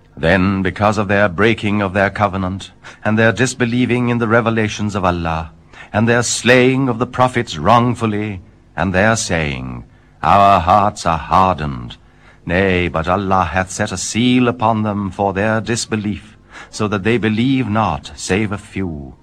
Then, because of their breaking of their covenant, and their disbelieving in the revelations of Allah, and their slaying of the prophets wrongfully, and their saying, Our hearts are hardened, nay, but Allah hath set a seal upon them for their disbelief, so that they believe not, save a few.